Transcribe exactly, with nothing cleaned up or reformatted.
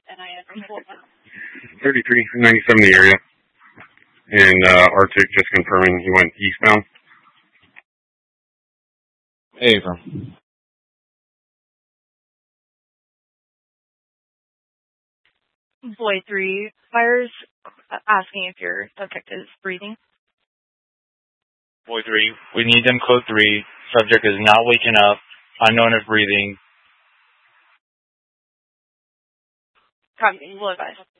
thirty-three ninety-seven the area. And uh, Arctic just confirming he went eastbound. Hey, from. Boy three, fires asking if your subject is breathing. Boy three, we need them code three. Subject is not waking up. Unknown if breathing. Copy, we'll advise.